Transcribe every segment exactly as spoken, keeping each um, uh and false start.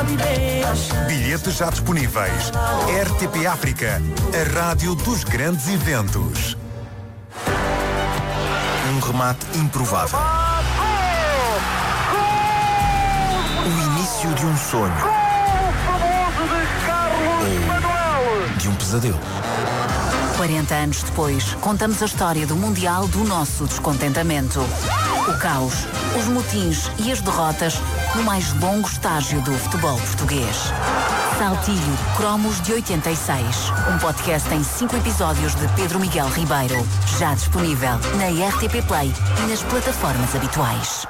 Bilhetes já disponíveis. R T P África, a rádio dos grandes eventos. Um remate improvável. O início de um sonho. Ou de um pesadelo. quarenta anos depois, contamos a história do Mundial do nosso descontentamento. O caos, os motins e as derrotas no mais longo estágio do futebol português. Saltilho Cromos de oitenta e seis. Um podcast em cinco episódios de Pedro Miguel Ribeiro. Já disponível na R T P Play e nas plataformas habituais.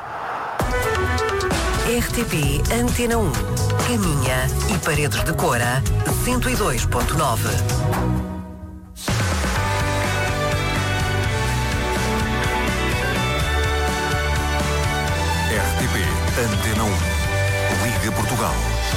R T P Antena um. Caminha e Paredes de Cora cento e dois ponto nove. R T P Antena um. Liga Portugal.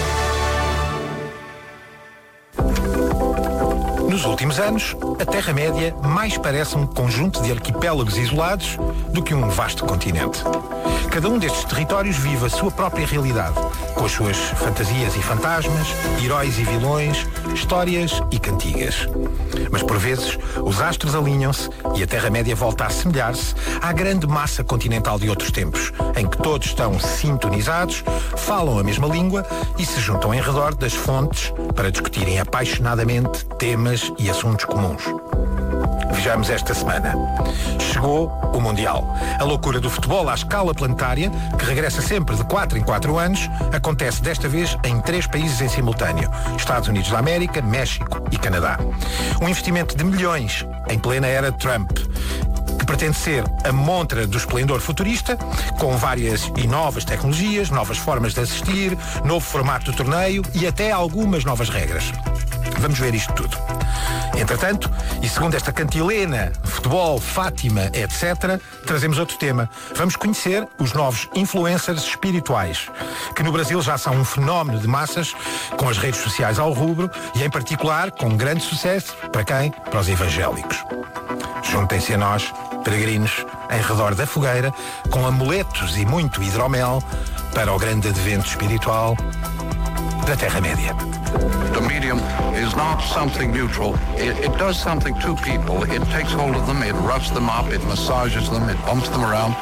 Nos últimos anos, a Terra-média mais parece um conjunto de arquipélagos isolados do que um vasto continente. Cada um destes territórios vive a sua própria realidade, com as suas fantasias e fantasmas, heróis e vilões, histórias e cantigas. Mas por vezes, os astros alinham-se e a Terra-média volta a assemelhar-se à grande massa continental de outros tempos, em que todos estão sintonizados, falam a mesma língua e se juntam em redor das fontes para discutirem apaixonadamente temas e assuntos comuns. Vejamos esta semana. Chegou o Mundial. A loucura do futebol à escala planetária, que regressa sempre de quatro em quatro anos, acontece desta vez em três países em simultâneo: Estados Unidos da América, México e Canadá. Um investimento de milhões em plena era Trump, que pretende ser a montra do esplendor futurista, com várias e novas tecnologias, novas formas de assistir, novo formato do torneio e até algumas novas regras. Vamos ver isto tudo. Entretanto, e segundo esta cantilena, futebol, Fátima, etcétera, trazemos outro tema. Vamos conhecer os novos influencers espirituais, que no Brasil já são um fenómeno de massas, com as redes sociais ao rubro e, em particular, com grande sucesso. Para quem? Para os evangélicos. Juntem-se a nós, peregrinos, em redor da fogueira, com amuletos e muito hidromel, para o grande advento espiritual da Terra-média. The medium is not something neutral. It, it does something to people. It takes hold of them, it roughs them up, it massages them, it bumps them around.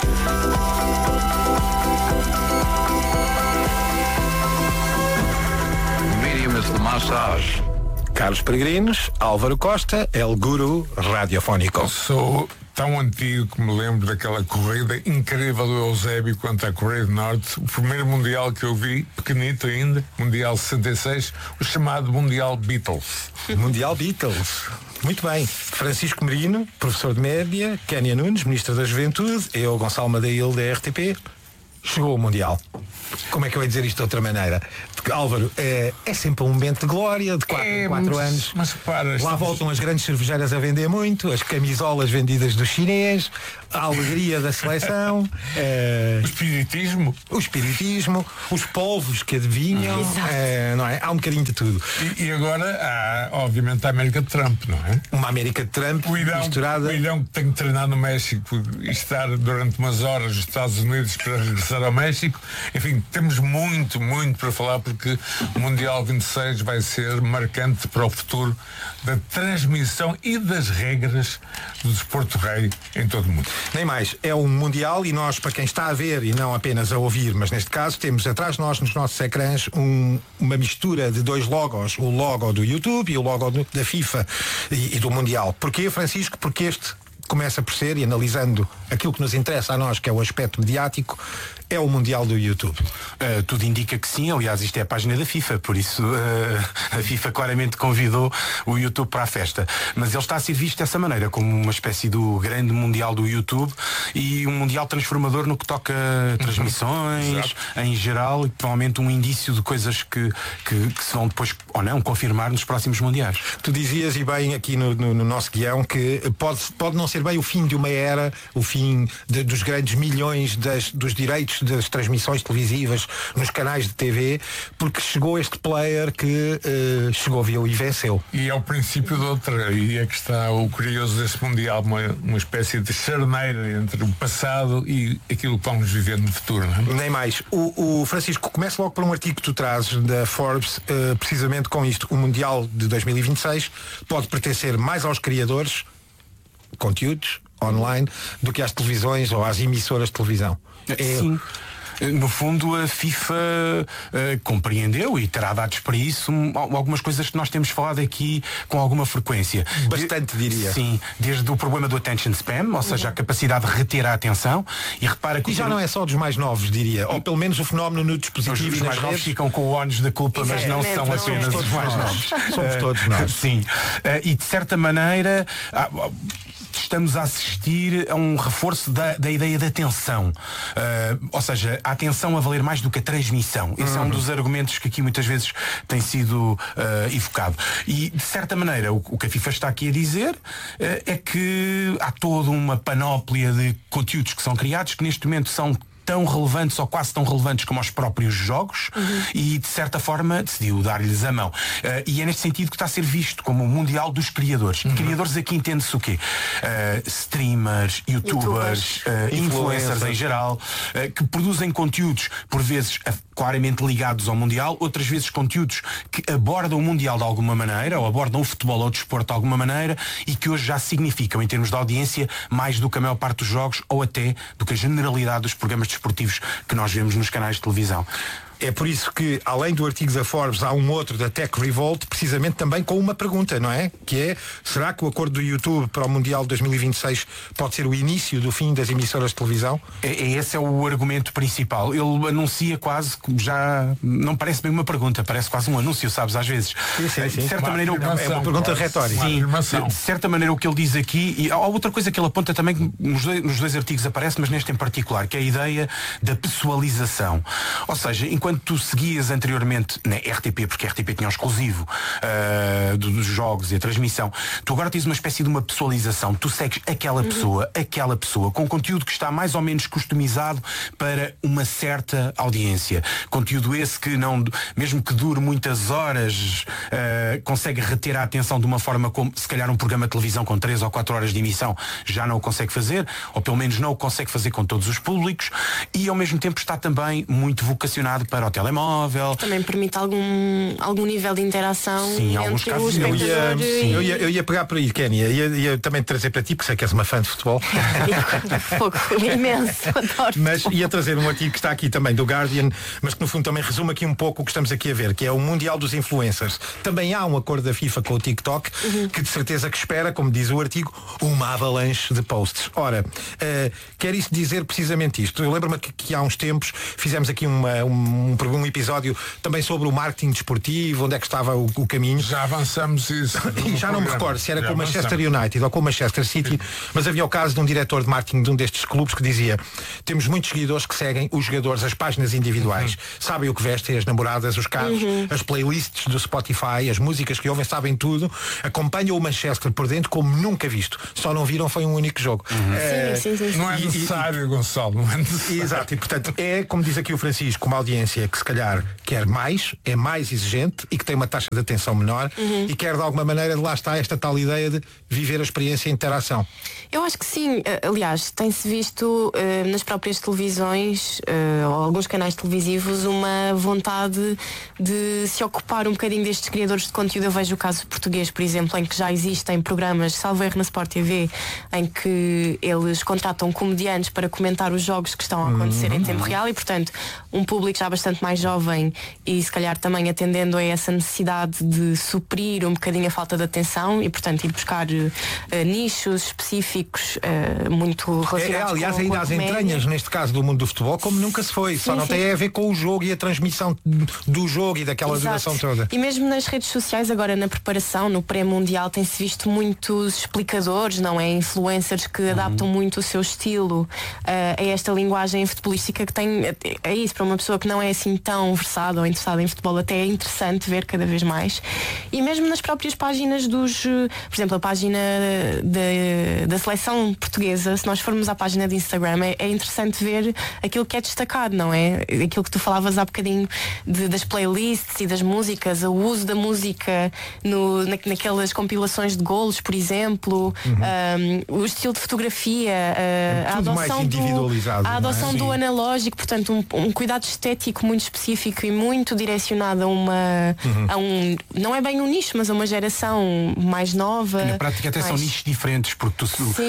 The medium is the massage. Carlos Peregrinos, Álvaro Costa, El Guru Radiofónico. Sou tão antigo que me lembro daquela corrida incrível do Eusébio contra a Coreia do Norte, o primeiro Mundial que eu vi, pequenito ainda, Mundial sessenta e seis, o chamado Mundial Beatles. Mundial Beatles. Muito bem. Francisco Merino, professor de média, Kénia Nunes, ministro da Juventude, eu, Gonçalo Madail, da R T P. Chegou o Mundial. Como é que eu ia dizer isto de outra maneira? Porque, Álvaro, é, é sempre um momento de glória, de quatro em quatro anos. Mas para, Lá estamos... voltam as grandes cervejeiras a vender muito, as camisolas vendidas do chinês, a alegria da seleção, é... o espiritismo. O espiritismo, os polvos que adivinham, é, não é? Há um bocadinho de tudo. E, e agora há, obviamente, a América de Trump, não é? Uma América de Trump o Irão, misturada. O Irão que tem que treinar no México e estar durante umas horas nos Estados Unidos para regressar ao México. Enfim, temos muito, muito para falar, porque o Mundial vinte e seis vai ser marcante para o futuro da transmissão e das regras do desporto rei em todo o mundo. Nem mais, é um Mundial e nós, para quem está a ver e não apenas a ouvir, mas neste caso temos atrás de nós, nos nossos ecrãs, um, uma mistura de dois logos, o logo do YouTube e o logo do, da FIFA e, e do Mundial. Porquê, Francisco? Porque este começa por ser, e analisando aquilo que nos interessa a nós, que é o aspecto mediático, é o Mundial do YouTube. Uh, tudo indica que sim, aliás isto é a página da FIFA, por isso uh, a FIFA claramente convidou o YouTube para a festa. Mas ele está a ser visto dessa maneira, como uma espécie do grande Mundial do YouTube e um Mundial transformador no que toca a transmissões, uhum. em geral, e provavelmente um indício de coisas que, que, que se vão depois, ou não, confirmar nos próximos Mundiais. Tu dizias, e bem aqui no, no, no nosso guião, que pode, pode não ser bem o fim de uma era, o fim de, dos grandes milhões das, dos direitos início das transmissões televisivas nos canais de T V, porque chegou este player que uh, chegou, viu e venceu. E é o princípio de outra, e é que está o curioso deste Mundial, uma, uma espécie de charneira entre o passado e aquilo que vamos viver no futuro, não é? Nem mais. O, o Francisco, começa logo por um artigo que tu trazes da Forbes, uh, precisamente com isto. O Mundial de dois mil e vinte e seis pode pertencer mais aos criadores, conteúdos online, do que às televisões ou às emissoras de televisão. É... Sim. No fundo, a FIFA uh, compreendeu e terá dados para isso um, algumas coisas que nós temos falado aqui com alguma frequência. Bastante, de, diria. Sim, desde o problema do attention spam, ou seja, a capacidade de reter a atenção. E repara que e já não é só dos mais novos, diria. Ou pelo menos o fenómeno no dispositivo. Os, os mais novos ficam com o ónus da culpa, mas não é, são não, apenas os mais novos. Somos todos nós. Sim. Uh, e de certa maneira... Uh, estamos a assistir a um reforço da, da ideia da atenção. Uh, ou seja, a atenção a valer mais do que a transmissão. Esse uhum. é um dos argumentos que aqui muitas vezes tem sido uh, evocado. E, de certa maneira, o, o que a FIFA está aqui a dizer uh, é que há toda uma panóplia de conteúdos que são criados que neste momento são tão relevantes ou quase tão relevantes como os próprios jogos uhum. e de certa forma decidiu dar-lhes a mão. Uh, e é neste sentido que está a ser visto como o Mundial dos Criadores. Uhum. Criadores aqui entende-se o quê? Uh, streamers, youtubers, uh, influencers em geral, uh, que produzem conteúdos por vezes uh, claramente ligados ao Mundial, outras vezes conteúdos que abordam o Mundial de alguma maneira ou abordam o futebol ou o desporto de alguma maneira e que hoje já significam em termos de audiência mais do que a maior parte dos jogos ou até do que a generalidade dos programas de esportivos que nós vemos nos canais de televisão. É por isso que, além do artigo da Forbes, há um outro da Tech Revolt, precisamente também com uma pergunta, não é? Que é, será que o acordo do YouTube para o Mundial de dois mil e vinte e seis pode ser o início do fim das emissoras de televisão? É, esse é o argumento principal. Ele anuncia quase, já não parece bem uma pergunta, parece quase um anúncio, sabes, às vezes. Sim, sim, sim. De certa uma maneira, é uma pergunta retórica. Sim, de certa maneira o que ele diz aqui, e há outra coisa que ele aponta também que nos dois, nos dois artigos aparece, mas neste em particular, que é a ideia da pessoalização. Ou seja, enquanto tu seguias anteriormente na R T P, porque a R T P tinha um exclusivo uh, dos jogos e a transmissão, tu agora tens uma espécie de uma pessoalização. Tu segues aquela pessoa, uhum. aquela pessoa, com conteúdo que está mais ou menos customizado para uma certa audiência. Conteúdo esse que não, mesmo que dure muitas horas, uh, consegue reter a atenção de uma forma como se calhar um programa de televisão com três ou quatro horas de emissão já não o consegue fazer, ou pelo menos não o consegue fazer com todos os públicos, e ao mesmo tempo está também muito vocacionado para o telemóvel. Também permite algum, algum nível de interação. Sim, entre alguns casos o espectador. Eu ia, e... eu, ia, eu ia pegar por aí, Kénia, ia, ia também trazer para ti, porque sei que és uma fã de futebol. Fogo imenso, adoro. Mas ia trazer um artigo que está aqui também do Guardian, mas que no fundo também resume aqui um pouco o que estamos aqui a ver, que é o Mundial dos Influencers. Também há um acordo da FIFA com o TikTok, uhum. que de certeza que espera, como diz o artigo, uma avalanche de posts. Ora, uh, quer isso dizer precisamente isto? Eu lembro-me que, que há uns tempos fizemos aqui uma, um, um episódio também sobre o marketing desportivo, onde é que estava o, o caminho. Já avançamos isso. E já não me recordo se era já com o Manchester avançamos. United ou com o Manchester City, mas havia o caso de um diretor de marketing de um destes clubes que dizia: temos muitos seguidores que seguem os jogadores, as páginas individuais, uhum. sabem o que vestem, as namoradas, os carros, uhum. as playlists do Spotify, as músicas que ouvem, sabem tudo, acompanham o Manchester por dentro como nunca visto, só não viram foi um único jogo. Uhum. É, sim, sim, sim. Não é necessário, e, Gonçalo, não é necessário. Exato, e portanto é, como diz aqui o Francisco, uma audiência que se calhar quer mais, é mais exigente e que tem uma taxa de atenção menor, uhum. e quer de alguma maneira, lá está esta tal ideia de viver a experiência em interação. Eu acho que sim. Aliás, tem-se visto uh, nas próprias televisões uh, ou alguns canais televisivos uma vontade de se ocupar um bocadinho destes criadores de conteúdo. Eu vejo o caso português, por exemplo, em que já existem programas, salvo erro na Sport T V, em que eles contratam comediantes para comentar os jogos que estão a acontecer uhum. em tempo real e, portanto, um público já bastante mais jovem e se calhar também atendendo a essa necessidade de suprir um bocadinho a falta de atenção e, portanto, ir buscar uh, nichos específicos uh, muito relacionados é, aliás, com, ainda com a às comédia. entranhas, neste caso do mundo do futebol, como nunca se foi. Sim, Só não sim. tem a ver com o jogo e a transmissão do jogo e daquela Exato. duração toda. E mesmo nas redes sociais, agora na preparação, no pré-mundial, tem-se visto muitos explicadores, não é? Influencers que uhum. adaptam muito o seu estilo uh, a esta linguagem futebolística que tem, é isso, para uma pessoa que não é é assim tão versado ou interessado em futebol, até é interessante ver cada vez mais. E mesmo nas próprias páginas dos, por exemplo, a página de, da seleção portuguesa, se nós formos à página de Instagram, é, é interessante ver aquilo que é destacado, não é? Aquilo que tu falavas há bocadinho de, das playlists e das músicas, o uso da música no, na, naquelas compilações de golos, por exemplo, uhum. um, o estilo de fotografia, é a adoção, do, a adoção é? do analógico, portanto um, um cuidado estético muito específico e muito direcionado a uma uhum. a um, não é bem um nicho, mas a uma geração mais nova. Na prática até mais... são nichos diferentes, porque tu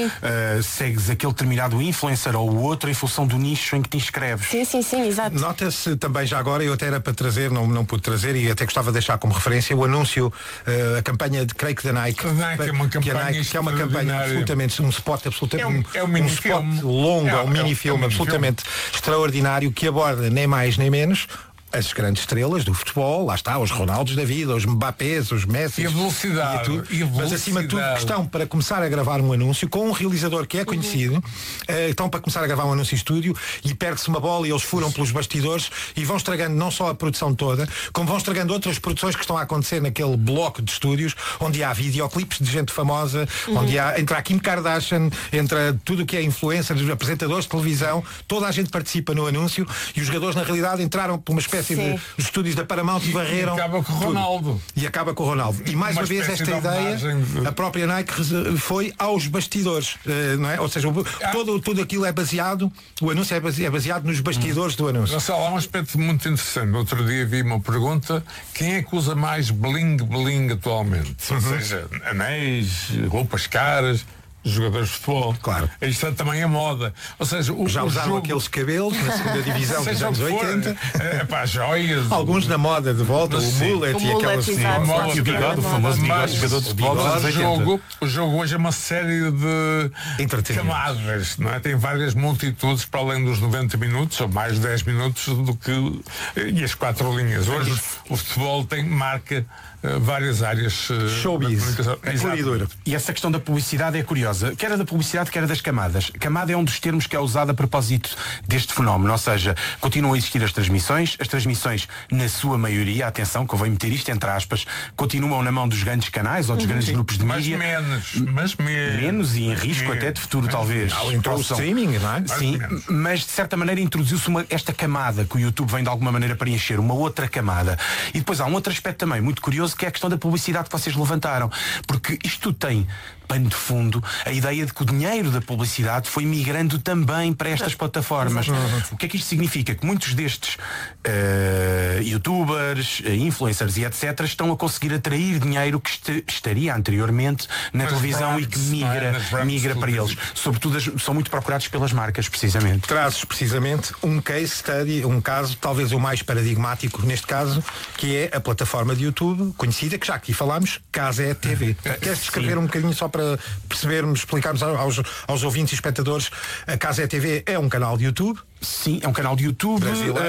uh, segues aquele determinado influencer ou o outro em função do nicho em que te inscreves. Sim, sim, sim, exato. Nota-se também já agora, eu até era para trazer, não, não pude trazer e até gostava de deixar como referência o anúncio, uh, a campanha de, creio que da Nike, a Nike é uma que, a Nike, que é uma campanha absolutamente, um spot absolutamente, é um, é um, um mini spot filme. longo, é, um mini filme é um absolutamente filme. extraordinário, que aborda nem mais nem menos as grandes estrelas do futebol, lá está, os Ronaldos da vida, os Mbappés, os Messi e a velocidade, e tudo. E a velocidade. Mas acima de tudo estão para começar a gravar um anúncio com um realizador que é conhecido, uhum. uh, estão para começar a gravar um anúncio em estúdio e perde-se uma bola e eles furam pelos bastidores e vão estragando não só a produção toda, como vão estragando outras produções que estão a acontecer naquele bloco de estúdios onde há videoclipes de gente famosa, uhum. onde há, entra a Kim Kardashian, entra tudo o que é influencers, apresentadores de televisão, toda a gente participa no anúncio e os jogadores na realidade entraram por uma espécie Sim. de os estúdios da Paramount e varreram. E acaba com o Ronaldo. Tudo. E acaba com o Ronaldo. E mais uma, uma vez esta ideia, de... a própria Nike foi aos bastidores, uh, não é? Ou seja, ah. todo, tudo aquilo é baseado, o anúncio é baseado, é baseado nos bastidores hum. do anúncio. Gonçalo, há um aspecto muito interessante. Outro dia vi uma pergunta: quem é que usa mais bling bling atualmente? Uhum. Ou seja, anéis, roupas caras, jogadores de futebol. Claro. Isto é também a moda. Ou seja, o, já o usaram jogo... aqueles cabelos na segunda divisão dos anos oitenta. É, pá, joias. Alguns na moda de volta, o mullet e aquelas assim. E o bigode, o famoso bigode, jogador de futebol dos anos oitenta. Jogo, o jogo hoje é uma série de camadas, não é? Tem várias multitudes para além dos noventa minutos, ou mais de dez minutos do que. E as quatro linhas. Hoje o futebol tem marca. Uh, várias áreas uh, showbiz, é e essa questão da publicidade é curiosa, quer a da publicidade, quer a das camadas. Camada é um dos termos que é usado a propósito deste fenómeno, ou seja, continuam a existir as transmissões, as transmissões na sua maioria, atenção, convém meter isto entre aspas, continuam na mão dos grandes canais ou dos grandes Sim. grupos de mídia, mas menos, mas menos, menos e em risco menos. Até de futuro mas talvez. Entrou o streaming, não é? Sim, mas, mas de certa maneira introduziu-se uma, esta camada que o YouTube vem de alguma maneira preencher, uma outra camada. E depois há um outro aspecto também muito curioso, que é a questão da publicidade que vocês levantaram, porque isto tudo tem pano de fundo a ideia de que o dinheiro da publicidade foi migrando também para estas plataformas. O que é que isto significa? Que muitos destes uh, youtubers, uh, influencers e etcétera estão a conseguir atrair dinheiro que est- estaria anteriormente na Mas televisão brands, e que migra, é? migra para eles. Sobretudo as, são muito procurados pelas marcas, precisamente. Trazes precisamente um case study, um caso talvez o mais paradigmático neste caso, que é a plataforma de YouTube conhecida, que já aqui falámos, Casé T V. Queres descrever um bocadinho só para percebermos, explicarmos aos, aos ouvintes e espectadores? A Casé T V é um canal de YouTube. Sim, é um canal de YouTube,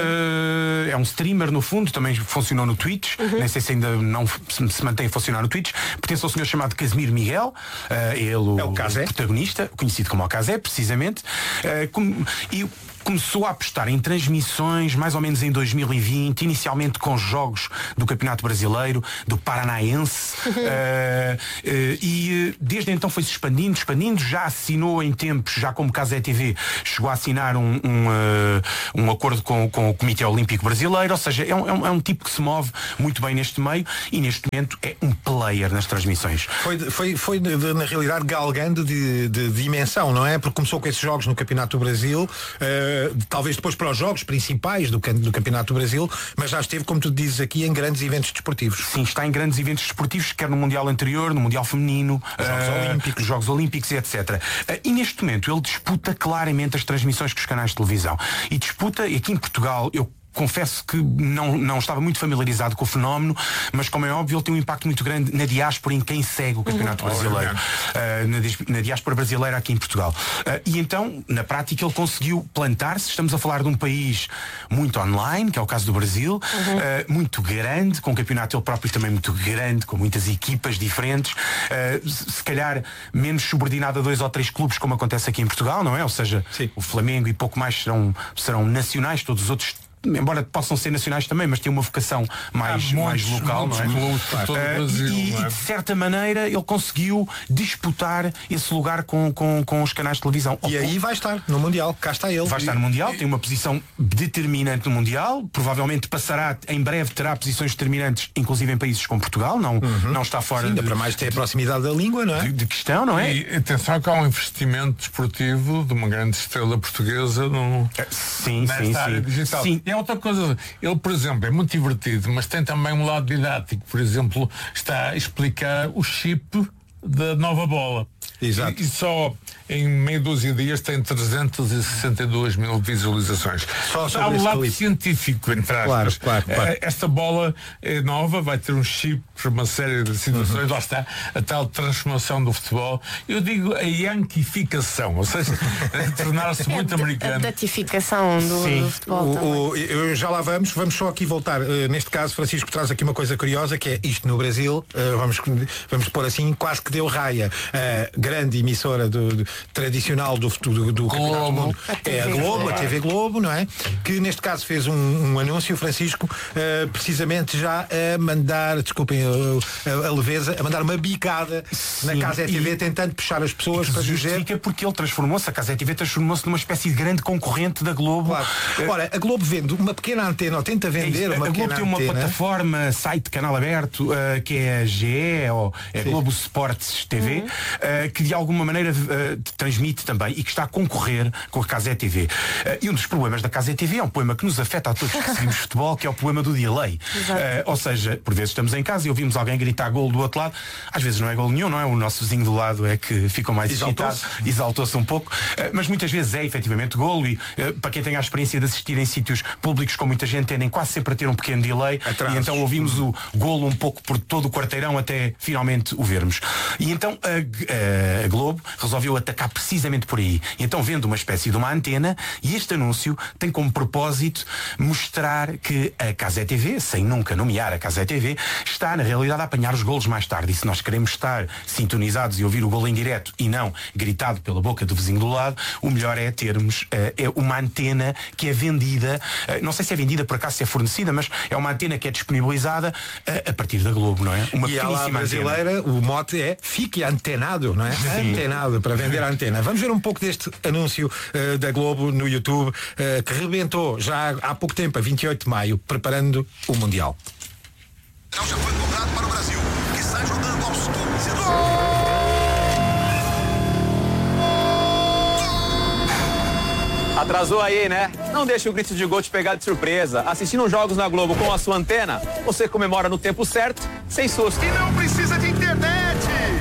uh, é um streamer no fundo, também funcionou no Twitch, uhum. nem sei se ainda não se, se mantém a funcionar no Twitch. Pertence ao senhor chamado Casimiro Miguel, uh, ele o, é o, o protagonista, conhecido como o Casé, precisamente. Uh, como, e começou a apostar em transmissões mais ou menos em dois mil e vinte, inicialmente com jogos do Campeonato Brasileiro, do Paranaense, uh, uh, e uh, desde então foi-se expandindo, expandindo, já assinou em tempos, já como Casé T V, chegou a assinar um, um, uh, um acordo com, com o Comitê Olímpico Brasileiro, ou seja, é um, é, um, é um tipo que se move muito bem neste meio e neste momento é um player nas transmissões. Foi, foi, foi de, de, na realidade galgando de, de, de dimensão, não é? Porque começou com esses jogos no Campeonato do Brasil, uh, talvez depois para os jogos principais do, do Campeonato do Brasil, mas já esteve, como tu dizes aqui, em grandes eventos desportivos. Sim, está em grandes eventos desportivos, quer no Mundial anterior, no Mundial Feminino, Jogos uh, Olímpicos, Jogos Olímpicos e etcétera. Uh, e neste momento ele disputa claramente as transmissões com os canais de televisão. E disputa, e aqui em Portugal, eu confesso que não, não estava muito familiarizado com o fenómeno, mas como é óbvio ele tem um impacto muito grande na diáspora, em quem segue o Campeonato uhum. Brasileiro, uh, na, na diáspora brasileira aqui em Portugal. Uh, e então, na prática, ele conseguiu plantar-se. Estamos a falar de um país muito online, que é o caso do Brasil, uhum. uh, muito grande, com um campeonato ele próprio também muito grande, com muitas equipas diferentes, uh, se calhar menos subordinado a dois ou três clubes, como acontece aqui em Portugal, não é? Ou seja, Sim. o Flamengo e pouco mais serão, serão nacionais, todos os outros embora possam ser nacionais também, mas têm uma vocação mais, Há mais muitos, local, muitos não é? clubes por todo o Uh, Brasil, e, não é? e de certa maneira ele conseguiu disputar esse lugar com, com, com os canais de televisão. E aí vai estar no Mundial, cá está ele. Vai estar no Mundial, tem uma posição determinante no Mundial, provavelmente passará, em breve terá posições determinantes, inclusive em países como Portugal, não, uhum. não está fora. Sim, ainda de, para mais ter a proximidade da língua, não é? De, de questão, não é? E atenção que há um investimento desportivo de uma grande estrela portuguesa no, sim, nesta sim, área sim. digital. Sim. E é outra coisa, ele, por exemplo, é muito divertido, mas tem também um lado didático. Por exemplo, está a explicar o chip da nova bola. Exato. E, e só em meia dúzia de dias tem trezentas e sessenta e duas mil visualizações. Só Há um lado científico, entre aspas. Claro, claro, claro. Esta bola é nova, vai ter um chip para uma série de situações, uhum. Lá está a tal transformação do futebol. Eu digo a yanquificação, ou seja, tornar-se muito americano. A datificação do, do futebol o, o, eu, já lá vamos, vamos só aqui voltar. Uh, neste caso, Francisco traz aqui uma coisa curiosa, que é isto no Brasil, uh, vamos, vamos pôr assim, quase que deu raia. Uh, grande emissora do, do, tradicional do, do, do Campeonato do Mundo é a Globo, a T V Globo, não é? Que neste caso fez um, um anúncio, Francisco, uh, precisamente já a mandar, desculpem a, a, a leveza, a mandar uma bicada Sim, na Casa E T V, tentando puxar as pessoas para dizer... Justifica porque ele transformou-se, a Casa E T V transformou-se numa espécie de grande concorrente da Globo. Claro. Uh, Ora, a Globo vende uma pequena antena, ou tenta vender é, uma a pequena Globo tem uma antena. plataforma, site, canal aberto, uh, que é a G E, ou é a Globo Sports T V, uhum. uh, que de alguma maneira uh, transmite também e que está a concorrer com a Casa E T V. Uh, e um dos problemas da Casa E T V é um problema que nos afeta a todos que seguimos futebol, que é o problema do delay. Uh, ou seja, por vezes estamos em casa e ouvimos alguém gritar gol do outro lado, às vezes não é gol nenhum, não é? O nosso vizinho do lado é que ficou mais excitado, exaltou-se um pouco, uh, mas muitas vezes é efetivamente golo e uh, para quem tem a experiência de assistir em sítios públicos com muita gente, tendem quase sempre a ter um pequeno delay. Atrasos. E então ouvimos o golo um pouco por todo o quarteirão até finalmente o vermos. E então a, a Globo resolveu atacar precisamente por aí. E então vende uma espécie de uma antena e este anúncio tem como propósito mostrar que a Casa E T V, sem nunca nomear a Casa E T V, está na realidade a apanhar os golos mais tarde. E se nós queremos estar sintonizados e ouvir o golo em direto e não gritado pela boca do vizinho do lado, o melhor é termos uh, é uma antena que é vendida, uh, não sei se é vendida por acaso, se é fornecida, mas é uma antena que é disponibilizada uh, a partir da Globo, não é? Uma e a brasileira, antena. O mote é fique antenado, não é? Sim. Antenado, para vender a antena. Vamos ver um pouco deste anúncio uh, da Globo no YouTube, uh, que rebentou já há pouco tempo, a vinte e oito de maio, preparando o Mundial. Já foi comprado para o Brasil, que está jogando aos quinze. Atrasou aí, né? Não deixe o grito de gol te pegar de surpresa. Assistindo jogos na Globo com a sua antena, você comemora no tempo certo, sem susto. E não precisa de internet!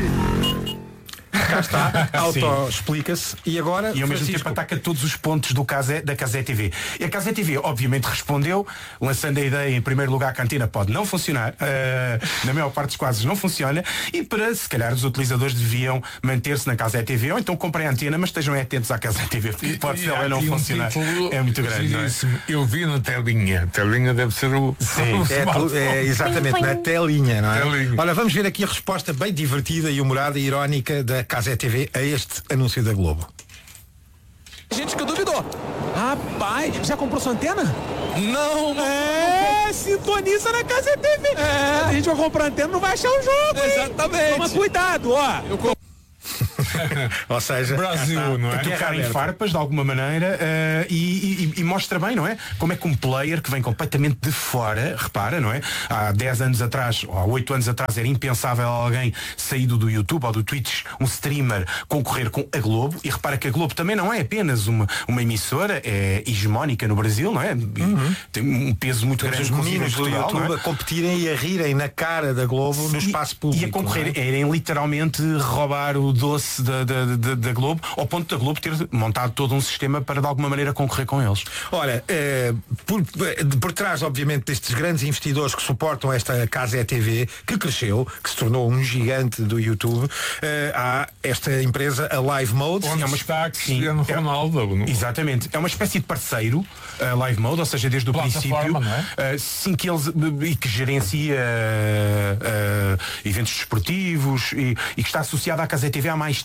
Cá está, auto-explica-se e agora e ao mesmo Francisco. tempo ataca todos os pontos do Casé, da Casa E T V. E a Casa E T V obviamente respondeu, lançando a ideia em primeiro lugar que a antena pode não funcionar, uh, na maior parte dos casos não funciona, e para se calhar os utilizadores deviam manter-se na Casa E T V ou então comprem a antena, mas estejam atentos à Casa E T V, porque pode ser ela não funcionar. Um é muito grande. Não é? Eu vi na telinha. A telinha deve ser o. Sim, o é, tu, é exatamente na telinha, não é? Telinha. Olha, vamos ver aqui a resposta bem divertida e humorada e irónica da Casa E T V a este anúncio da Globo. Gente que duvidou. Rapaz, já comprou sua antena? Não. É, não sintoniza na Casa E T V. É. A gente vai comprar antena, não vai achar o jogo. Exatamente. Hein? Toma cuidado, ó. Eu comp... Ou seja, Brasil, não é? Tocar em farpas de alguma maneira uh, e, e, e mostra bem, não é? Como é que um player que vem completamente de fora, repara, não é? Há dez anos atrás, ou há oito anos atrás, era impensável alguém saído do YouTube ou do Twitch, um streamer, concorrer com a Globo. E repara que a Globo também não é apenas uma, uma emissora, é hegemónica no Brasil, não é? Uhum. Tem um peso muito grande. Os meninos do YouTube é? a competirem e a rirem na cara da Globo no espaço público. E a concorrer, é? Irem literalmente roubar o doce da, da, da, da Globo, ao ponto da Globo ter montado todo um sistema para de alguma maneira concorrer com eles. Ora, eh, por, por trás obviamente destes grandes investidores que suportam esta Casa E T V, que cresceu, que se tornou um gigante do YouTube, eh, há esta empresa, a Live Mode. Onde é uma está Cristiano Ronaldo. É, exatamente. É uma espécie de parceiro, a Live Mode, ou seja, desde o princípio, não é? uh, sim, que eles e que gerencia uh, uh, eventos desportivos e, e que está associado à Casa E T V há mais tempo.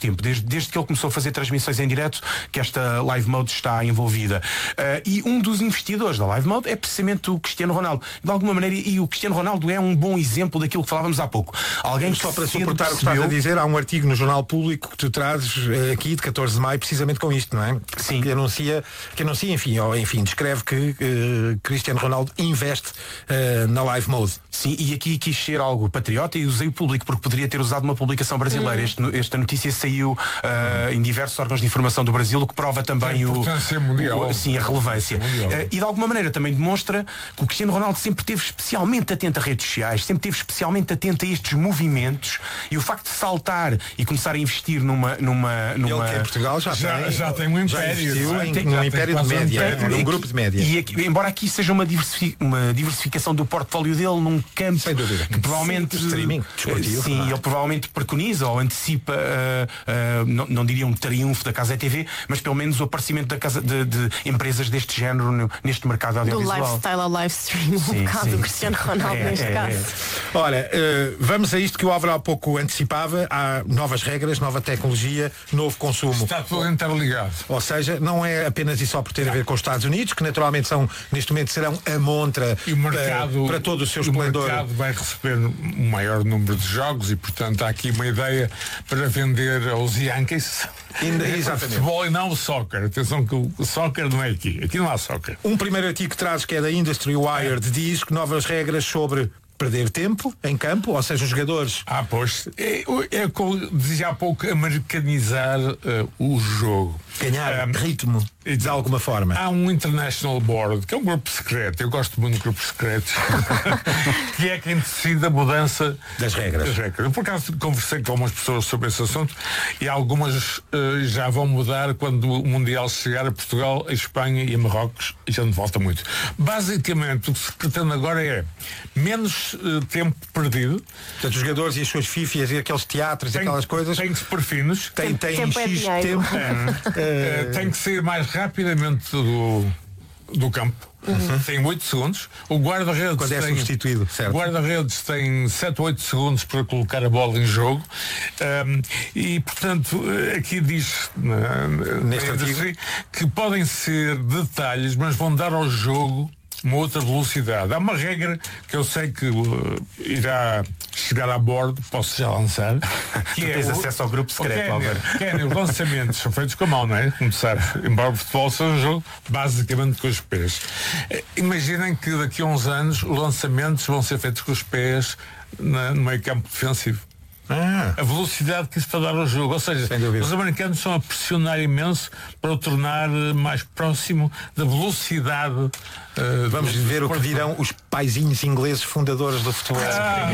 tempo, desde, desde que ele começou a fazer transmissões em direto, que esta Live Mode está envolvida. Uh, e um dos investidores da Live Mode é precisamente o Cristiano Ronaldo. De alguma maneira, e o Cristiano Ronaldo é um bom exemplo daquilo que falávamos há pouco. Alguém que só para cedo suportar o que percebeu... estás a dizer, há um artigo no Jornal Público que tu trazes eh, aqui de catorze de maio precisamente com isto, não é? Sim. Que anuncia, que anuncia enfim, ou, enfim, descreve que eh, Cristiano Ronaldo investe eh, na Live Mode. Sim, e aqui quis ser algo patriota e usei o público porque poderia ter usado uma publicação brasileira. Este, esta notícia saiu uh, em diversos órgãos de informação do Brasil, o que prova também o, mundial. o sim, a relevância. Uh, e de alguma maneira também demonstra que o Cristiano Ronaldo sempre esteve especialmente atento a redes sociais, sempre esteve especialmente atento a estes movimentos, e o facto de saltar e começar a investir numa... numa, numa... Ele que em Portugal já, já, tem, já tem um império. Já em, tem, num já império tem de média, um num grupo de média. E aqui, embora aqui seja uma, diversifi uma diversificação do portfólio dele num campo sem dúvida que provavelmente sim, streaming, desportivo, sim, ele provavelmente preconiza ou antecipa uh, uh, não, não diria um triunfo da Casa T V, mas pelo menos o aparecimento da casa, de, de empresas deste género no, neste mercado audiovisual. Do lifestyle ao live stream, sim, um bocado do Cristiano Ronaldo é, neste é, caso. É. Ora, uh, vamos a isto que o Álvaro há pouco antecipava. Há novas regras, nova tecnologia, novo consumo. Está tudo interligado. Ou seja, não é apenas e só por ter a ver com os Estados Unidos, que naturalmente são, neste momento serão a montra e o mercado, uh, para todo o seu esplendor. O esplendor. mercado vai receber um maior número de jogos e, portanto, há aqui uma ideia para vender aos Yankees. Exatamente. Futebol e não o soccer. Atenção que o soccer não é aqui. Aqui não há soccer. Um primeiro artigo que traz, que é da Industry Wired, diz que novas regras sobre perder tempo em campo, ou seja, os jogadores... Ah, pois, é, é como dizia há pouco, americanizar uh, o jogo. Ganhar um, ritmo, de alguma forma. Há um International Board, que é um grupo secreto, eu gosto muito de grupos secretos, que é quem decide a mudança das regras. das regras. Eu, por acaso, conversei com algumas pessoas sobre esse assunto e algumas uh, já vão mudar quando o Mundial chegar a Portugal, a Espanha e a Marrocos, e já não falta muito. Basicamente, o que se pretende agora é menos uh, tempo perdido. Portanto, os jogadores e as suas fifias e aqueles teatros tem, e aquelas coisas... Tem que se pôr finos. Tem, tem tempo X é tempo. É, é, tem que sair mais rapidamente do, do campo. Uhum. Tem oito segundos. O guarda-redes Quando é tem, substituído, certo. O guarda-redes tem sete ou oito segundos para colocar a bola em jogo. Um, e, portanto, aqui diz uh, neste artigo que podem ser detalhes, mas vão dar ao jogo uma outra velocidade. Há uma regra que eu sei que uh, irá chegar a bordo, posso já lançar. Que tu é tens o, acesso ao grupo secreto, Álvaro. Os lançamentos são feitos com a mão, não é? Como sabe, embora o futebol seja um jogo basicamente com os pés. Uh, imaginem que daqui a uns anos os lançamentos vão ser feitos com os pés na, no meio campo defensivo. Ah. A velocidade que isso está a dar ao jogo, ou seja, os americanos estão a pressionar imenso para o tornar mais próximo da velocidade. Uh, Vamos do, ver do o que dirão os paizinhos ingleses fundadores do futebol. Ah,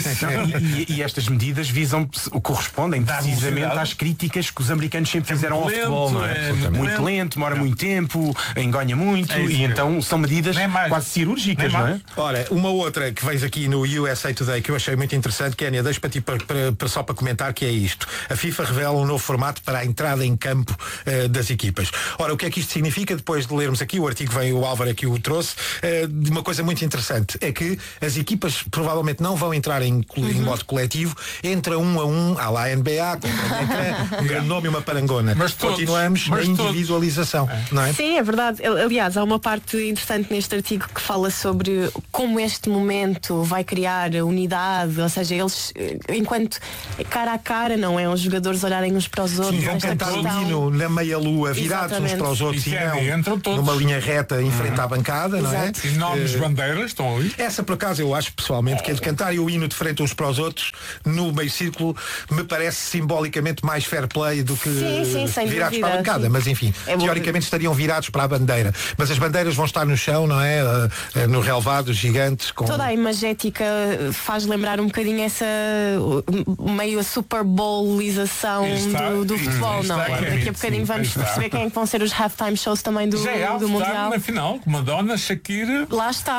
e, e, e estas medidas visam, correspondem Dá precisamente às críticas que os americanos sempre fizeram ao futebol, não é? É muito, muito lento, lento demora é. muito tempo, enganha muito, é e então são medidas quase cirúrgicas, não é? Ora, uma outra que vejo aqui no U S A Today que eu achei muito interessante, Kénia, deixa para ti para, para, para, só para comentar, que é isto. A FIFA revela um novo formato para a entrada em campo uh, das equipas. Ora, o que é que isto significa? Depois de lermos aqui, o artigo vem, o Álvaro aqui o trouxe, uh, de uma coisa muito interessante, é que as equipas provavelmente não vão entrar em, uhum. em modo coletivo, entra um a um, à lá N B A, com um grande nome e uma parangona. Mas todos, continuamos mas na individualização, todos. não é? Sim, é verdade. Aliás, há uma parte interessante neste artigo que fala sobre como este momento vai criar unidade, ou seja, eles, enquanto cara a cara, não é? Os jogadores olharem uns para os outros. Sim, vão cantar o hino na meia-lua, virados Exatamente. uns para os outros, e, e não numa linha reta em frente uhum. à bancada, não é? Enormes uh, bandeiras estão ali. Essa, por acaso, eu acho pessoalmente que é de cantarem o hino de frente uns para os outros no meio círculo me parece simbolicamente mais fair play do que sim, sim, sem virados dúvida, para a bancada, sim. mas enfim, é teoricamente estariam virados para a bandeira. Mas as bandeiras vão estar no chão, não é? Uh, uh, no relevado, gigantes. Com... Toda a imagética faz lembrar um bocadinho essa meio a Super Bowlização do, do futebol, não é? Daqui a bocadinho vamos perceber quem é que vão ser os halftime shows também do, Já é do Mundial. Na final, com Madonna, Shakira. Lá está, olha,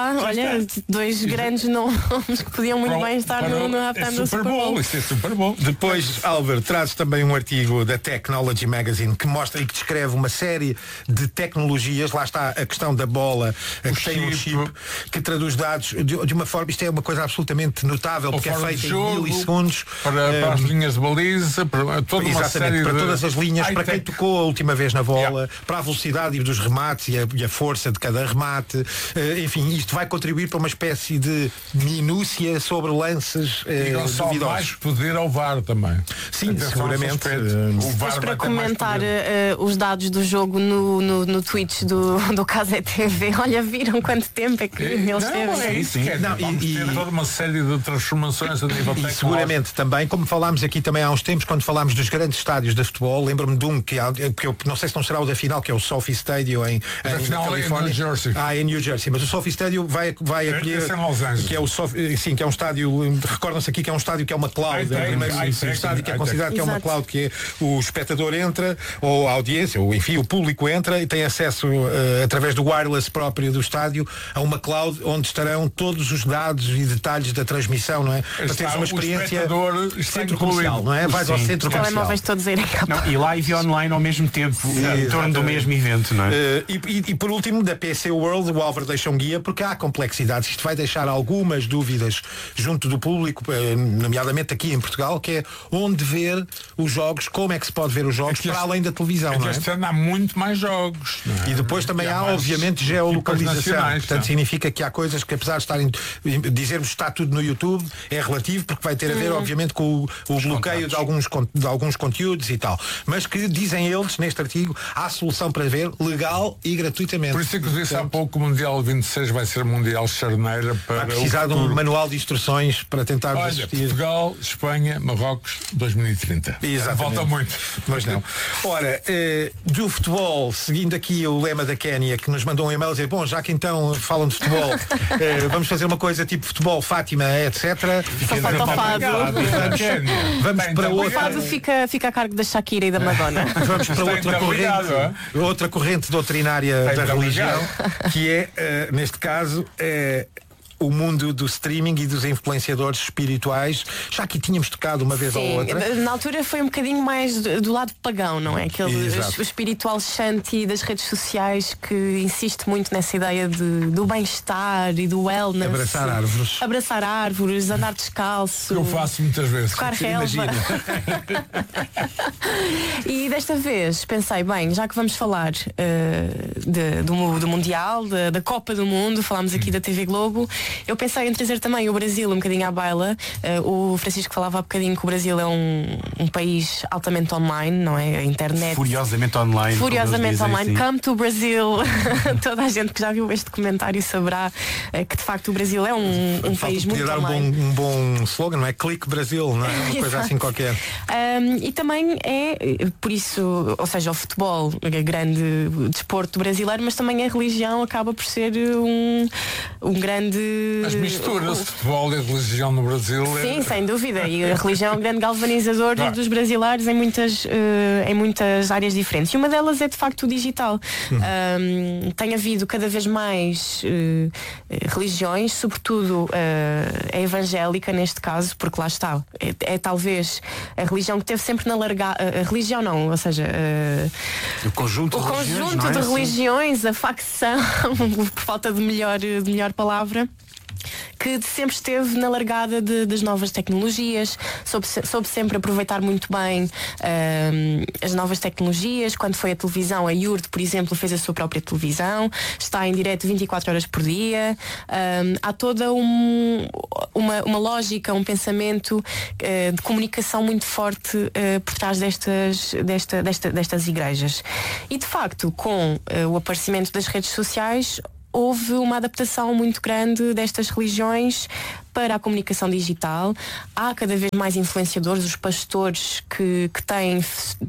dois grandes nomes que podiam muito bem estar para, no, no halftime do Super Bowl. Isso é Super Bowl. Depois, Álvaro, traz também um artigo da Technology Magazine que mostra e que descreve uma série de tecnologias. Lá está a questão da bola, a que tem um chip que traduz dados de, de uma forma. Isto é uma coisa absolutamente notável, porque é feito em milissegundos. Para, para um, as linhas de baliza, para toda uma série para de... todas as linhas, para quem tocou a última vez na bola, yeah. para a velocidade dos remates e a, e a força de cada remate. Uh, enfim, isto vai contribuir para uma espécie de minúcia sobre lances uh, e não só mais poder ao V A R também. Sim, atenção, seguramente. Uh, o V A R para comentar uh, os dados do jogo no, no, no Twitch do, do K Z T V, olha, viram quanto tempo é que é, eles não, teve. É isso, é, não, e, e, ter toda uma série de transformações a nível tecnológico. E seguramente também, como falámos aqui também há uns tempos, quando falámos dos grandes estádios de futebol, lembro-me de um que, há, que eu não sei se não será o da final, que é o SoFi Stadium em, em na Califórnia. Em New Jersey. Ah, em New Jersey, mas o SoFi Stadium vai, vai acolher, que é o Sophie, sim, que é um estádio, recordam-se aqui que é um estádio que é uma cloud, é o primeiro estádio que é considerado que é uma cloud, que é o espectador entra, ou a audiência, ou enfim, o público entra e tem acesso uh, através do wireless próprio do estádio a uma cloud onde estarão todos os dados e detalhes da transmissão, não é? Para teres uma experiência centro comercial, não é? Vais ao centro comercial. Telemóveis todos irem não, e live e online ao mesmo tempo, sim, em torno do mesmo evento, não é? Uh, e, e, e por último, da P C World, o Álvaro deixa um guia, porque há complexidades. Isto vai deixar algumas dúvidas junto do público, nomeadamente aqui em Portugal, que é onde ver os jogos, como é que se pode ver os jogos, para além da televisão, é não é? Este ano há muito mais jogos. É? E depois também há, há obviamente, geolocalização. Portanto, não. significa que há coisas que, apesar de estarem, dizermos está tudo no YouTube, é relativo, porque vai ter a ver, hum. obviamente, com o, o bloqueio de alguns, de alguns conteúdos e tal. Mas que, dizem eles, neste artigo, há solução para ver legal e gratuitamente. Por isso é que disse há pouco que o Mundial vinte e seis vai ser Mundial charneira para vai precisar de um manual de instruções para tentar Olha, assistir. Portugal, Espanha, Marrocos, dois mil e trinta. Exatamente. Volta muito. Mas não. Ora, eh, do futebol, seguindo aqui o lema da Kénia, que nos mandou um e-mail a dizer, bom, já que então falam de futebol, eh, vamos fazer uma coisa tipo futebol, Fátima, etcétera. Só falta o fado. Vamos, vamos para outra. O fado fica, fica a cargo da Shakira e da Madonna. Vamos para outra corrente, outra corrente doutrinária da religião, que é, uh, neste caso, uh, o mundo do streaming e dos influenciadores espirituais. Já aqui tínhamos tocado uma vez Sim, ou outra. Na altura foi um bocadinho mais do, do lado pagão, não é? Aquele o espiritual shanti das redes sociais que insiste muito nessa ideia de, do bem-estar e do wellness. Abraçar árvores. Abraçar árvores, andar descalço. Eu faço muitas vezes. Tocar relva. E desta vez pensei, bem, já que vamos falar uh, de, do, do Mundial, de, da Copa do Mundo, falámos aqui da T V Globo, eu pensei em trazer também o Brasil um bocadinho à baila. Uh, o Francisco falava há bocadinho que o Brasil é um, um país altamente online, não é? A internet. Furiosamente online. Furiosamente online. Assim. Come to Brasil. Toda a gente que já viu este documentário saberá uh, que de facto o Brasil é um, um país muito dar online. Um bom, um bom slogan, não é? Clique Brasil, não é? Uma coisa assim qualquer. Um, e também é, por isso, ou seja, o futebol é grande desporto brasileiro, mas também a religião acaba por ser um, um grande. As misturas de futebol e religião no Brasil. Sim, é... sem dúvida. E a religião é um grande galvanizador claro. dos brasileiros em muitas, uh, em muitas áreas diferentes. E uma delas é de facto o digital. Uhum. Um, tem havido cada vez mais uh, religiões, sobretudo uh, a evangélica neste caso, porque lá está. É, é talvez a religião que teve sempre na largada. A religião não, ou seja, uh, o conjunto, o de, conjunto religiões, de é? religiões, a facção, por falta de melhor, de melhor palavra, que sempre esteve na largada de, das novas tecnologias, soube, soube sempre aproveitar muito bem um, as novas tecnologias. Quando foi a televisão, a Yurt, por exemplo, fez a sua própria televisão, está em direto vinte e quatro horas por dia. Um, há toda um, uma, uma lógica, um pensamento uh, de comunicação muito forte uh, por trás destas, desta, desta, destas igrejas. E de facto, com uh, o aparecimento das redes sociais, houve uma adaptação muito grande destas religiões para a comunicação digital. Há cada vez mais influenciadores, os pastores que, que têm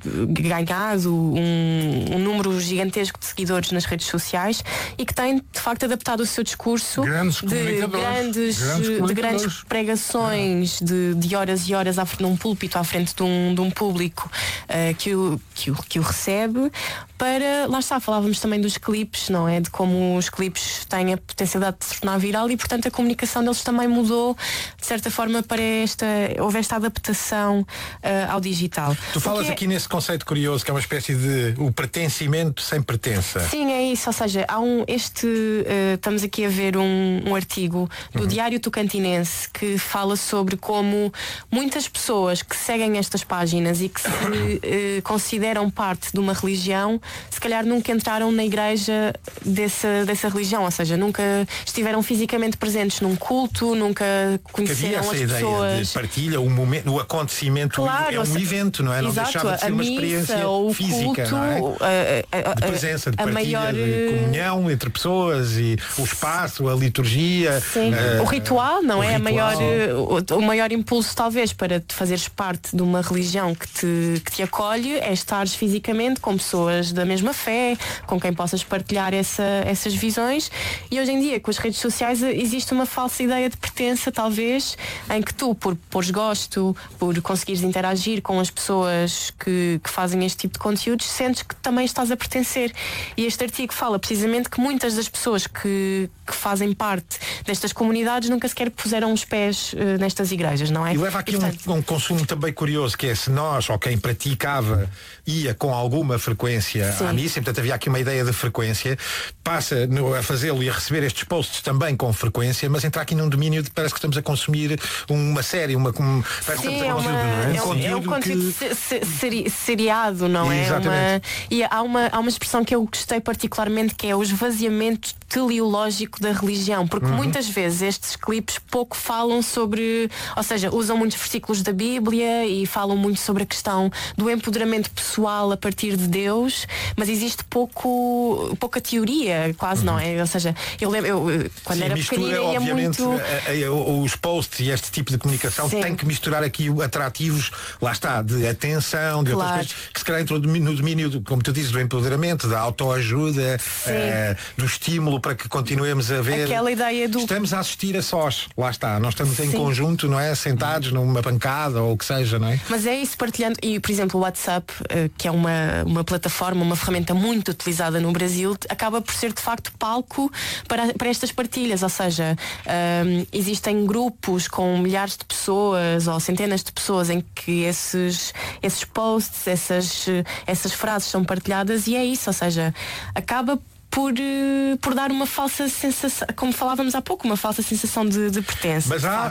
ganhado um, um número gigantesco de seguidores nas redes sociais e que têm de facto adaptado o seu discurso grandes de grandes, grandes de grandes pregações de, de horas e horas à frente de um púlpito, à frente de um, de um público uh, que, o, que, o, que o recebe, para, lá está, falávamos também dos clipes, não é? De como os clipes têm a potencialidade de se tornar viral e portanto a comunicação deles também mudou de certa forma para esta, houve esta adaptação uh, ao digital. Tu falas é... aqui nesse conceito curioso que é uma espécie de o pertencimento sem pertença. Sim, é isso, ou seja, há um, este, uh, estamos aqui a ver um, um artigo do uhum. Diário Tocantinense que fala sobre como muitas pessoas que seguem estas páginas e que se uh, consideram parte de uma religião, se calhar nunca entraram na igreja dessa, dessa religião, ou seja, nunca estiveram fisicamente presentes num culto, nunca conheceram essa as ideia pessoas. De partilha, o momento, o acontecimento, claro, é um seja, evento, não é? Não exato, deixava de ser a uma missa, experiência ou o física, culto, não é? a, a, a, de presença, de a partilha, maior... de comunhão entre pessoas e o espaço, a liturgia. Sim. Uh, o ritual, não o é? ritual. A maior, o, o maior impulso talvez para te fazeres parte de uma religião que te, que te acolhe é estares fisicamente com pessoas da mesma fé, com quem possas partilhar essa, essas visões. E hoje em dia, com as redes sociais, existe uma falsa ideia de pertença, talvez, em que tu, por pôres gosto, por conseguires interagir com as pessoas que, que fazem este tipo de conteúdos, sentes que também estás a pertencer. E este artigo fala precisamente que muitas das pessoas que, que fazem parte destas comunidades nunca sequer puseram os pés uh, nestas igrejas, não é? E leva aqui e, portanto... um, um consumo também curioso, que é se nós, ou quem praticava, ia com alguma frequência Sim. à missa, e portanto havia aqui uma ideia de frequência, passa no, a fazê-lo e a receber estes posts também com frequência, mas entra aqui num domínio de parece que estamos a consumir uma série, uma, um, parece Sim, que estamos a é, uma, conteúdo, não é? é, um, conteúdo é um conteúdo que... se, se, seriado, não é? Exatamente. Uma, e há uma, há uma expressão que eu gostei particularmente, que é o esvaziamento teleológico da religião, porque uhum. muitas vezes estes clipes pouco falam sobre, ou seja, usam muitos versículos da Bíblia e falam muito sobre a questão do empoderamento pessoal a partir de Deus, mas existe pouco, pouca teoria, quase, uhum. não é? Ou seja, eu lembro, eu, quando Sim, era mistura, pequenina ia obviamente, muito... a, a, a, os posts e este tipo de comunicação Sim. tem que misturar aqui atrativos, lá está, de atenção, de claro. outras coisas, que se calhar entrou no domínio, do, como tu dizes, do empoderamento, da autoajuda, eh, do estímulo para que continuemos a ver. Aquela ideia do... Estamos a assistir a sós, lá está, nós estamos em Sim. conjunto, não é? Sentados numa bancada ou o que seja, não é? Mas é isso, partilhando, e por exemplo o WhatsApp, que é uma, uma plataforma, uma ferramenta muito utilizada no Brasil, acaba por ser de facto palco para, para estas partilhas, ou seja, um, existem grupos com milhares de pessoas ou centenas de pessoas em que esses, esses posts, essas, essas frases são partilhadas e é isso, ou seja, acaba Por, por dar uma falsa sensação, como falávamos há pouco, uma falsa sensação de, de pertença. Mas há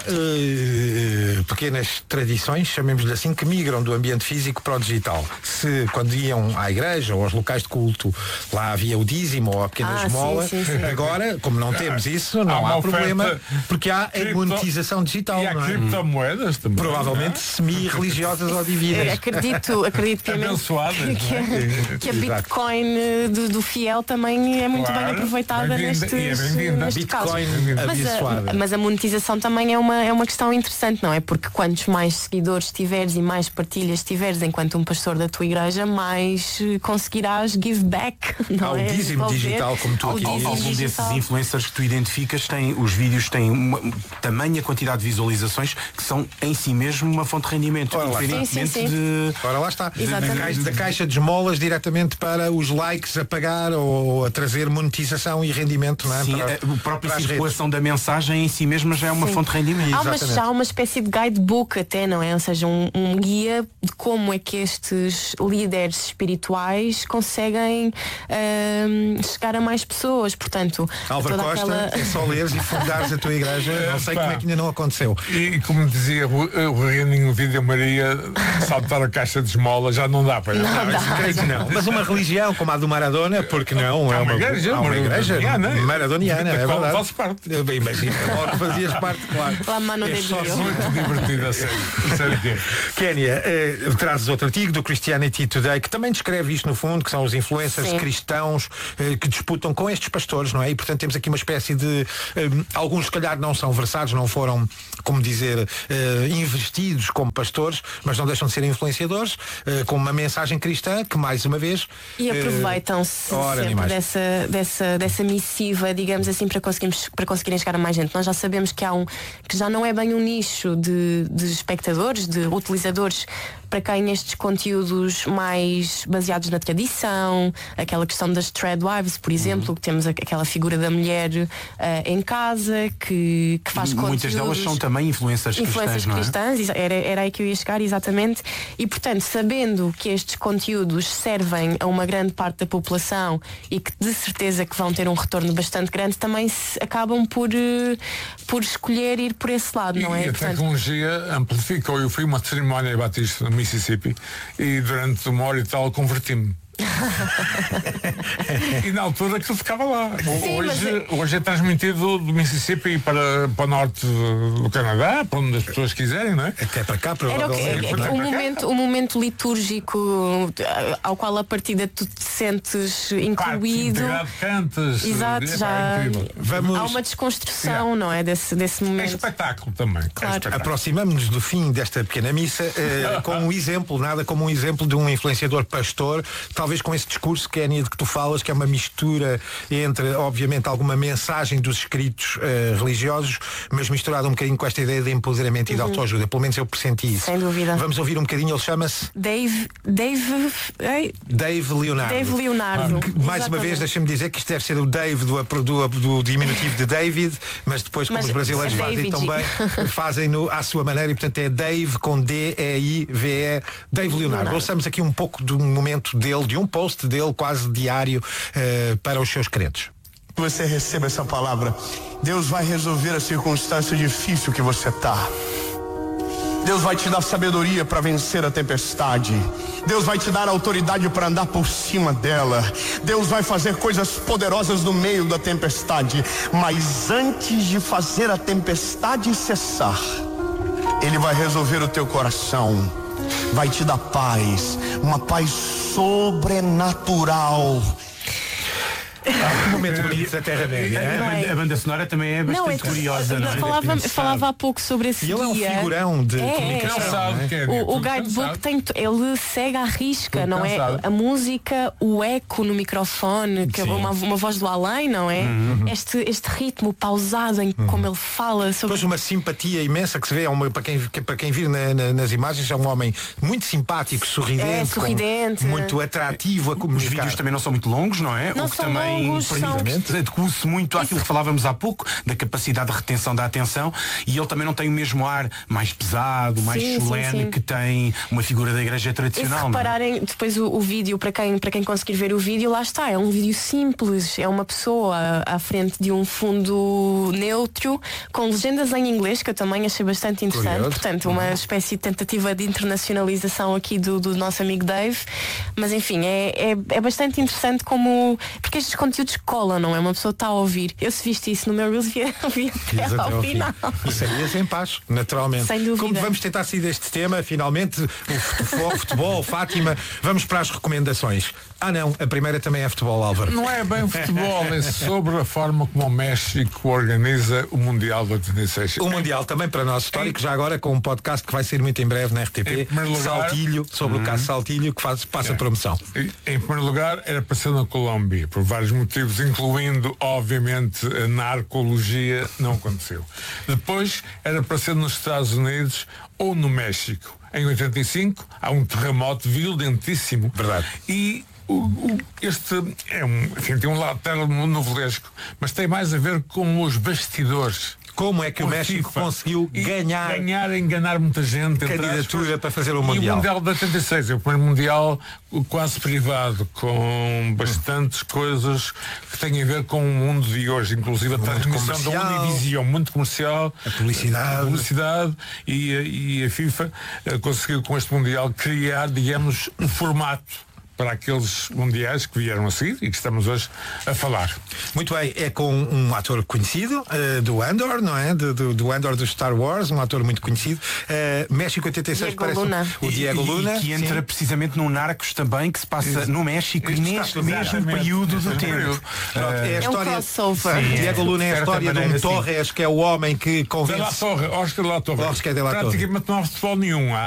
uh, pequenas tradições, chamemos-lhe assim, que migram do ambiente físico para o digital. Se quando iam à igreja ou aos locais de culto, lá havia o dízimo ou a pequena ah, esmola, sim, sim, sim. agora, como não temos isso, não há, há problema, porque há a monetização digital. E há não é? criptomoedas também. Provavelmente semi-religiosas ou divinas. Acredito, acredito que, abençoadas, que, é? que a Bitcoin do, do fiel também é muito claro, bem aproveitada bem nestes, é nestes casos. Mas a, mas a monetização também é uma, é uma questão interessante, não é? Porque quantos mais seguidores tiveres e mais partilhas tiveres enquanto um pastor da tua igreja, mais conseguirás give back. Não Há é? o dízimo digital, como tu aqui dizes. Algum digital. desses influencers que tu identificas, tem, os vídeos têm uma tamanha quantidade de visualizações que são em si mesmo uma fonte de rendimento. Ora lá, sim, sim, sim. De... Ora lá está. Exatamente. Da caixa, da caixa de esmolas diretamente para os likes a pagar ou a trazer monetização e rendimento, não é? Sim, para, a própria para circulação da mensagem em si mesma já é uma Sim. fonte de rendimento. Há uma, já há uma espécie de guidebook até, não é? Ou seja, um, um guia de como é que estes líderes espirituais conseguem uh, chegar a mais pessoas. Portanto, Álvaro Costa, aquela... é só leres e fundares a tua igreja. Não sei como é que ainda não aconteceu. E como dizia o Reino Vídeo Maria, saltar a caixa de esmola já não dá para não, não, dá. não. Mas uma religião como a do Maradona, porque não? É uma, uma igreja, há uma igreja maradoniana, maradoniana, é verdade. Faço parte. Imagina, logo fazias parte, claro. La mano é de só Dio. Muito divertido, a sério. Sério que é. Kénia, eh, trazes outro artigo do Christianity Today que também descreve isto no fundo, que são os influencers Sim. cristãos eh, que disputam com estes pastores, não é? E portanto temos aqui uma espécie de eh, alguns se calhar não são versados, não foram, como dizer, eh, investidos como pastores, mas não deixam de ser influenciadores, eh, com uma mensagem cristã que mais uma vez E eh, aproveitam-se ora, sempre animais. dessa, dessa, dessa missiva, digamos assim, para, conseguirmos, para conseguirem chegar a mais gente. Nós já sabemos que há um que já não é bem um nicho de, de espectadores, de utilizadores, para quem estes conteúdos mais baseados na tradição, aquela questão das threadwives, por exemplo, que temos a- aquela figura da mulher eh, em casa que, que faz conteúdos. Muitas delas são também influências Influências cristãs, não é? cristãs, exa- era, era aí que eu ia chegar, exatamente. E portanto, sabendo que estes conteúdos servem a uma grande parte da população e que de certeza que vão ter um retorno bastante grande, também se acabam por, eh, por escolher ir por esse lado, não é? E a Portanto, tecnologia amplificou. Eu fui a uma cerimónia batista no Mississippi e durante uma hora e tal converti-me. E na altura que ficava lá. Sim, mas hoje, é- hoje é transmitido do Mississippi para, para o norte do Canadá, para onde as pessoas quiserem, não é? Até para cá, era o, que, é, é, o, momento, o momento litúrgico eh, ao qual a partida tu te sentes incluído. Integrado, cantas. Exato, é, já pá, é incrível. Vamos- há uma desconstrução, não é? Desse, desse É momento. espetáculo também. Claro. É espetáculo. Aproximamos-nos do fim desta pequena missa eh, com um exemplo, nada como um exemplo de um influenciador pastor, talvez com esse discurso, Kénia, de que tu falas, que é uma mistura entre, obviamente, alguma mensagem dos escritos eh, religiosos, mas misturada um bocadinho com esta ideia de empoderamento e de autoajuda. Pelo menos eu pressenti isso. Sem dúvida. Vamos ouvir um bocadinho, ele chama-se Dave, Dave, ei, Dave Leonardo. Dave Leonardo. Que, mais uma Exatamente. vez, deixa-me dizer que isto deve ser o Dave do, do, do diminutivo de David, mas depois, como Mas os brasileiros é fazem David. tão bem, fazem-no à sua maneira e, portanto, é Dave com D E I V E, Dave Leonardo. Leonardo. Ouçamos aqui um pouco de um momento dele, de um post dele quase diário eh, para os seus crentes. Você receba essa palavra. Deus vai resolver a circunstância difícil que você está. Deus vai te dar sabedoria para vencer a tempestade. Deus vai te dar autoridade para andar por cima dela. Deus vai fazer coisas poderosas no meio da tempestade. Mas antes de fazer a tempestade cessar, Ele vai resolver o teu coração. Vai te dar paz, uma paz sobrenatural. Um momento bonito da Terra-média. A banda, a banda sonora também é bastante Não, é que- curiosa, não é? falava, Deve ter falava há pouco sobre esse E ele é um dia. figurão de É, comunicação. é. Cansado, não é? Kénia, O, o tudo guidebook cansado. tem, ele segue à risca, Tudo não é? cansado. A música, o eco no microfone, que é Sim. uma, uma voz do além, não é? Este, este ritmo pausado em como ele fala sobre. Depois uma simpatia imensa que se vê, é uma, para, quem, que- para quem vir na- na- nas imagens, é um homem muito simpático, sorridente, É, sorridente. com- muito atrativo a Os comunicar. vídeos também não são muito longos, não é? Não o que são também longos, são- adequa-se muito àquilo que falávamos há pouco, da capacidade de retenção da atenção, e ele também não tem o mesmo ar mais pesado, mais Sim, sim, solene sim. que tem uma figura da igreja E se tradicional. não é? repararem depois o, o vídeo, para quem, para quem conseguir ver o vídeo, lá está, é um vídeo simples, é uma pessoa à frente de um fundo neutro, com legendas em inglês, que eu também achei bastante interessante. Curioso. Portanto, uma espécie de tentativa de internacionalização aqui do, do nosso amigo Dave. Mas enfim, é, é, é bastante interessante como. Porque estes conteúdos colam, não é? Uma pessoa está a ouvir. Eu se viste isso no meu Reels, via, via até Até ao ao fim. final. E saías em paz, naturalmente. Sem dúvida. Como vamos tentar sair deste tema, finalmente, o futebol, futebol, Fátima, vamos para as recomendações. Ah não, a primeira também é futebol, Álvaro. Não é bem futebol, é sobre a forma como o México organiza o Mundial de oitenta e seis. O Mundial também para nós histórico, já agora com um podcast que vai sair muito em breve na R T P, Em primeiro lugar- Saltilho, sobre o caso Saltilho, que faz, passa promoção. E, Em primeiro lugar, era para ser na Colômbia, por vários motivos, incluindo, obviamente, a narcologia, não aconteceu. Depois, era para ser nos Estados Unidos ou no México. Em oitenta e cinco, há um terremoto violentíssimo. Verdade. E o, o- este é um, enfim, tem um lado novelesco, mas tem mais a ver com os bastidores. Como é que o Com a México FIFA. conseguiu E ganhar ganhar, enganar muita gente, entre candidatura aspas. para fazer o E o Mundial? Mundial de oitenta e seis é o primeiro Mundial quase privado, com bastantes coisas que têm a ver com o mundo de hoje, inclusive a transmissão da comercial. Univision, muito comercial, A publicidade. a publicidade e, a- e a FIFA eh, conseguiu com este Mundial criar, digamos, um formato para aqueles mundiais que vieram a seguir e que estamos hoje a falar. Muito bem, é com um ator conhecido, uh, do Andor, não é? Do, do, do Andor do Star Wars, um ator muito conhecido. Uh, México oitenta e seis Diego parece Luna. o Diego e, Luna. E que entra sim. precisamente no Narcos também, que se passa no México e neste mesmo período do tempo. Pronto, é a É um história. crossover. Sim, é. Diego Luna é a De certa história de um maneira, sim. Torres, que é o homem que De La convence. Torre, Oscar de La Torre. Oscar de La Torre. Praticamente não há futebol nenhum. Há